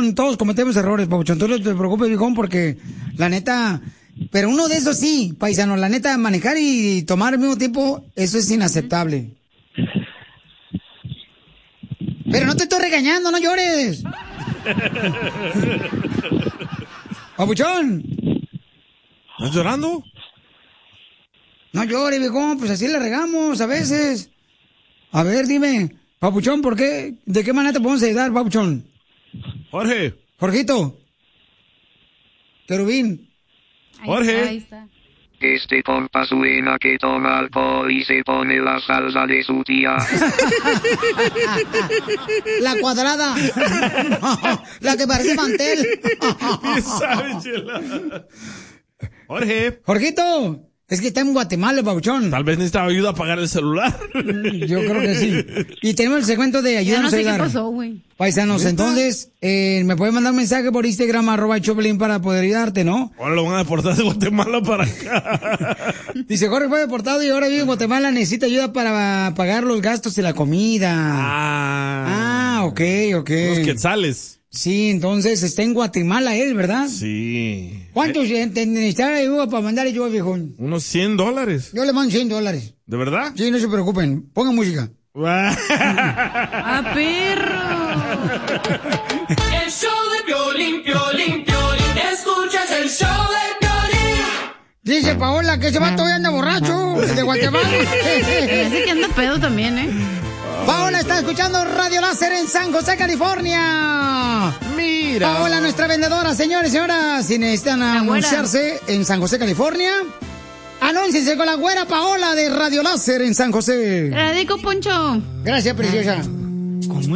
Papuchón, todos cometemos errores, Papuchón. Tú no te preocupes, viejón, porque la neta... Pero uno de esos sí, paisano, la neta, manejar y tomar al mismo tiempo, eso es inaceptable. Pero no te estoy regañando, no llores. Papuchón. ¿Estás llorando? No llores, viejón, pues así le regamos a veces. A ver, dime, Papuchón, ¿por qué? ¿De qué manera te podemos ayudar, Papuchón? Jorge. Jorgito. Querubín. Jorge. Ahí está. Este compa suena que toma alcohol y se pone la salsa de su tía. La cuadrada. La que parece mantel. ¿Qué sabe, Chela? Jorge. Jorgito. Es que está en Guatemala, Papuchón. Tal vez necesitaba ayuda a pagar el celular. Yo creo que sí. Y tenemos el segmento de ayuda a ayudar. Qué pasó, güey. Paisanos, entonces, me pueden mandar un mensaje por Instagram, @Choplin, para poder ayudarte, ¿no? Ahora lo van a deportar de Guatemala para acá. Dice, Jorge fue deportado y ahora vive en Guatemala, necesita ayuda para pagar los gastos de la comida. Ok. Los quetzales. Sí, entonces está en Guatemala él, ¿verdad? Sí. ¿Cuántos necesitan ayuda para mandarle yo, viejón? Unos $100. Yo le mando $100. ¿De verdad? Sí, no se preocupen. Pongan música. ¡Ah, perro! El show de Piolín, Piolín, Piolín. Escuchas el show de Piolín. Dice Paola que ese vato hoy anda borracho, el de Guatemala. Parece que anda pedo también, ¿eh? Paola está escuchando Radio Láser en San José, California. Mira. Paola, nuestra vendedora, señores y señoras, si necesitan anunciarse en San José, California, anúnciense con la güera Paola de Radio Láser en San José. Te la dedico, Poncho. Gracias, preciosa.